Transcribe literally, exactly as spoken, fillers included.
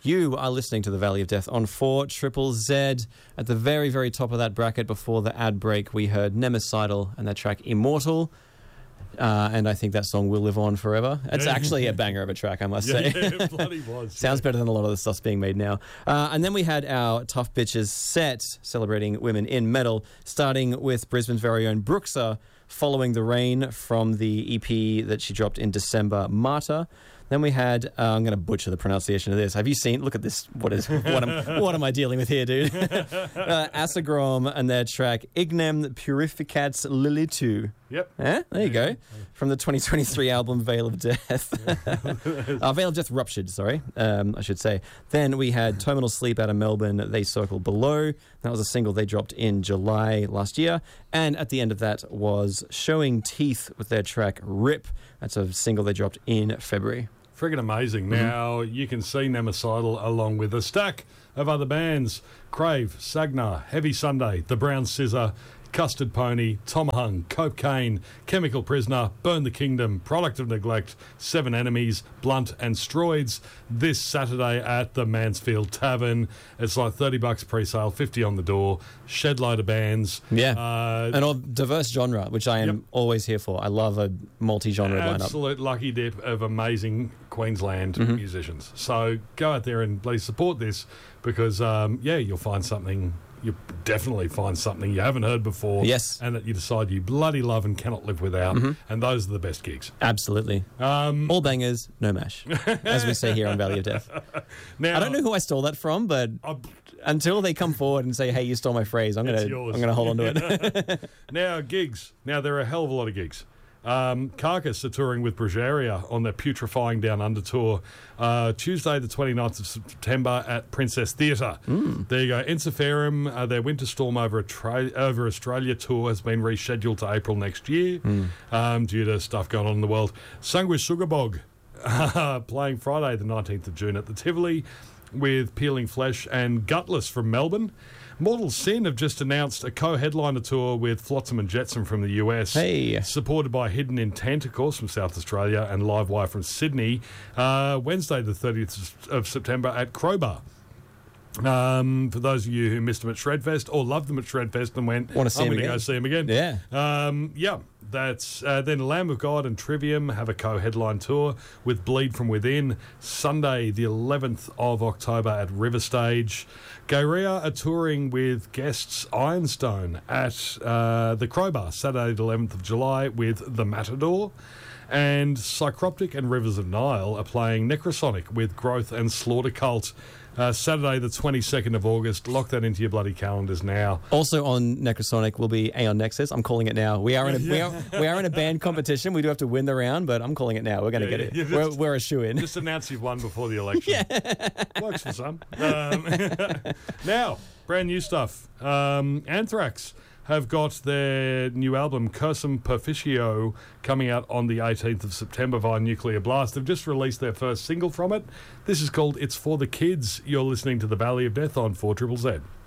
You are listening to The Valley of Death on four Triple Z. At the very, very top of that bracket before the ad break, we heard Nemicidal and their track Immortal. Uh, and I think that song will live on forever. It's actually a banger of a track, I must yeah, say. Yeah, it bloody was. Sounds yeah. better than a lot of the stuff's being made now. Uh, and then we had our Tough Bitches set celebrating women in metal, starting with Brisbane's very own Brooksa, Following the Rain from the E P that she dropped in December, Marta. Then we had, uh, I'm going to butcher the pronunciation of this. Have you seen, look at this, what is, what am, what am I dealing with here, dude? uh, Asagrom and their track Ignem Purificats Lilitu. Yep. Eh? There you go. From the twenty twenty-three album Veil of Death. uh, Veil of Death Ruptured, sorry, um, I should say. Then we had Terminal Sleep out of Melbourne, They Circle Below. That was a single they dropped in July last year. And at the end of that was Showing Teeth with their track Rip. That's a single they dropped in February. Friggin' amazing. Mm-hmm. Now, you can see Nemicidal along with a stack of other bands. Crave, Sagnar, Heavy Sunday, The Brown Scissor, Custard Pony, Tomahung, Cocaine, Chemical Prisoner, Burn the Kingdom, Product of Neglect, Seven Enemies, Blunt and Stroids this Saturday at the Mansfield Tavern. It's like thirty bucks pre-sale, fifty on the door, shed load of bands. Yeah, uh, and a diverse genre, which I am yep. always here for. I love a multi-genre lineup. Absolute lucky dip of amazing Queensland mm-hmm. musicians. So go out there and please support this because, um, yeah, you'll find something... you definitely find something you haven't heard before. Yes. And that you decide you bloody love and cannot live without. Mm-hmm. And those are the best gigs. Absolutely. Um, All bangers, no mash, as we say here on Valley of Death. Now, I don't know who I stole that from, but uh, until they come forward and say, hey, you stole my phrase, I'm going to I'm gonna hold on to it. Now, gigs. Now, there are a hell of a lot of gigs. Um, Carcass are touring with Brugeria on their Putrefying Down Under tour uh, Tuesday the twenty-ninth of September at Princess Theatre. Mm. There you go. Ensiferum, uh, their Winter Storm over, tra- over Australia tour has been rescheduled to April next year mm. um, due to stuff going on in the world. Sanguis Sugarbog uh, playing Friday the nineteenth of June at the Tivoli with Peeling Flesh and Gutless from Melbourne. Mortal Sin have just announced a co-headliner tour with Flotsam and Jetsam from the U S. Hey. Supported by Hidden Intent, of course, from South Australia, and Livewire from Sydney. Uh, Wednesday, the thirtieth of September at Crowbar. Um, for those of you who missed them at Shredfest or loved them at Shredfest and went, Want to see I'm them going to again. go see them again. Yeah. Um, yeah. That's uh, then Lamb of God and Trivium have a co-headline tour with Bleed From Within Sunday the eleventh of October at River Stage. Gayrea are touring with guests Ironstone at uh, the Crowbar Saturday the eleventh of July with The Matador. And Psychroptic and Rivers of Nile are playing Necrosonic with Growth and Slaughter Cult uh, Saturday the twenty-second of August. Lock that into your bloody calendars now. Also on Necrosonic will be Aeon Nexus. I'm calling it now. We are in a we, are, we are in a band competition. We do have to win the round, but I'm calling it now. We're going to yeah, get yeah, it. Yeah, we're, just, we're a shoo-in. Just announce you've won before the election. Yeah. Works for some. Um, now, brand new stuff. Um, Anthrax have got their new album, Cursum Perficio, coming out on the eighteenth of September via Nuclear Blast. They've just released their first single from it. This is called It's For The Kids. You're listening to The Valley of Death on four Triple Z.